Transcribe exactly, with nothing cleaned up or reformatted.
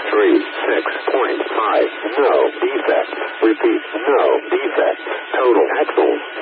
three six point five. No defects. Repeat, no defects. Total axles